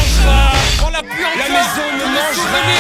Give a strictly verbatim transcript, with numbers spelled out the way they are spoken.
mange pas. Quand la pluie en La pleut, maison ne tous mes mangera souvenirs